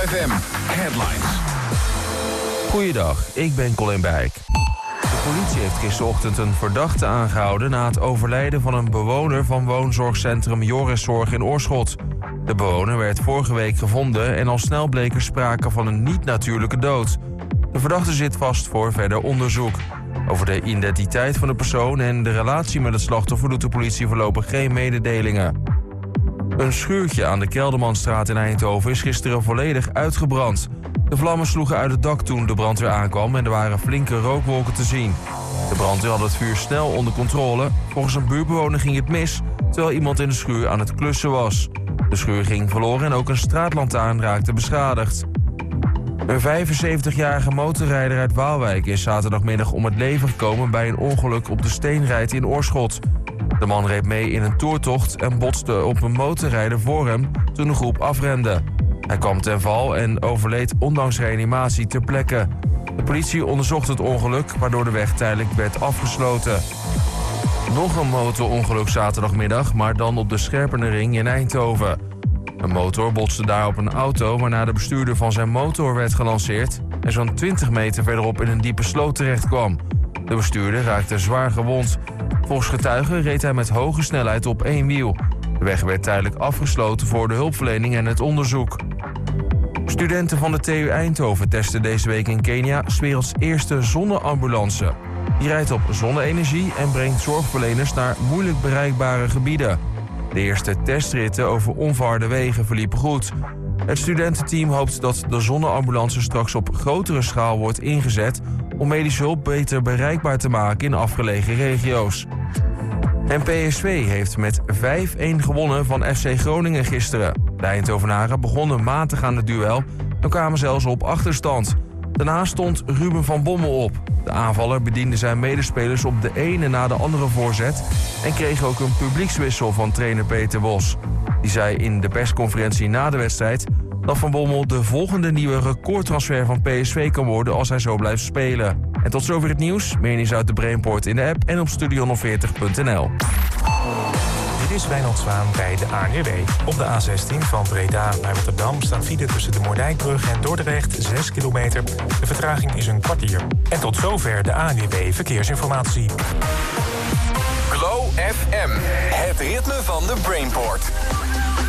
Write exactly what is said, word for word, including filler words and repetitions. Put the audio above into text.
F M Headlines. Goeiedag, ik ben Colin Bijk. De politie heeft gisterochtend een verdachte aangehouden na het overlijden van een bewoner van woonzorgcentrum Joriszorg in Oorschot. De bewoner werd vorige week gevonden en al snel bleek er sprake van een niet-natuurlijke dood. De verdachte zit vast voor verder onderzoek. Over de identiteit van de persoon en de relatie met het slachtoffer doet de politie voorlopig geen mededelingen. Een schuurtje aan de Keldermanstraat in Eindhoven is gisteren volledig uitgebrand. De vlammen sloegen uit het dak toen de brandweer aankwam en er waren flinke rookwolken te zien. De brandweer had het vuur snel onder controle. Volgens een buurtbewoner ging het mis, terwijl iemand in de schuur aan het klussen was. De schuur ging verloren en ook een straatlantaarn raakte beschadigd. Een vijfenzeventigjarige motorrijder uit Waalwijk is zaterdagmiddag om het leven gekomen bij een ongeluk op de Steenrijt in Oorschot. De man reed mee in een toertocht en botste op een motorrijder voor hem toen de groep afrende. Hij kwam ten val en overleed ondanks reanimatie ter plekke. De politie onderzocht het ongeluk, waardoor de weg tijdelijk werd afgesloten. Nog een motorongeluk zaterdagmiddag, maar dan op de Scherpenenring in Eindhoven. Een motor botste daar op een auto waarna de bestuurder van zijn motor werd gelanceerd en zo'n twintig meter verderop in een diepe sloot terecht kwam. De bestuurder raakte zwaar gewond. Volgens getuigen reed hij met hoge snelheid op één wiel. De weg werd tijdelijk afgesloten voor de hulpverlening en het onderzoek. Studenten van de T U Eindhoven testen deze week in Kenia 's werelds eerste zonneambulance. Die rijdt op zonne-energie en brengt zorgverleners naar moeilijk bereikbare gebieden. De eerste testritten over onverharde wegen verliepen goed. Het studententeam hoopt dat de zonneambulance straks op grotere schaal wordt ingezet om medische hulp beter bereikbaar te maken in afgelegen regio's. En P S V heeft met vijf-een gewonnen van F C Groningen gisteren. De Eindhovenaren begonnen matig aan het duel en kwamen zelfs op achterstand. Daarna stond Ruben van Bommel op. De aanvaller bediende zijn medespelers op de ene na de andere voorzet en kreeg ook een publiekswissel van trainer Peter Bos. Die zei in de persconferentie na de wedstrijd dat Van Bommel de volgende nieuwe recordtransfer van P S V kan worden als hij zo blijft spelen. En tot zover het nieuws. Meer nieuws uit de Brainport in de app en op studio veertig punt n l. Dit is Wijnald Zwaan bij de A N W B. Op de A zestien van Breda naar Rotterdam staan file tussen de Moerdijkbrug en Dordrecht zes kilometer. De vertraging is een kwartier. En tot zover de A N W B Verkeersinformatie. Glow F M, het ritme van de Brainport.